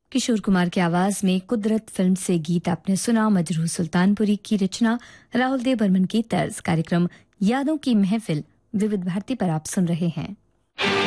किशोर कुमार की आवाज में कुदरत फिल्म से गीत आपने सुना। मजरूह सुल्तानपुरी की रचना, राहुल देव बर्मन की तर्ज। कार्यक्रम यादों की महफिल विविध भारती पर आप सुन रहे हैं।